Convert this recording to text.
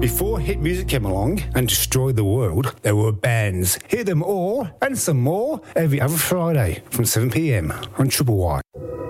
Before hit music came along and destroyed the world, there were bands. Hear them all and some more every other Friday from 7 p.m. on Triple Y.